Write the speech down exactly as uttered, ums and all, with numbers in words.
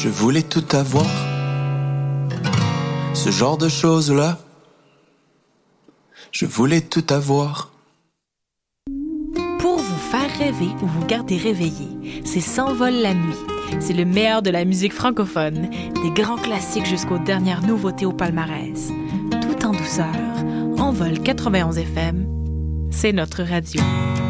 Je voulais tout avoir. Ce genre de choses-là. Je voulais tout avoir. Pour vous faire rêver ou vous garder réveillé, c'est S'envole la nuit. C'est le meilleur de la musique francophone, des grands classiques jusqu'aux dernières nouveautés au palmarès. Tout en douceur, Envol quatre-vingt-onze F M, c'est notre radio.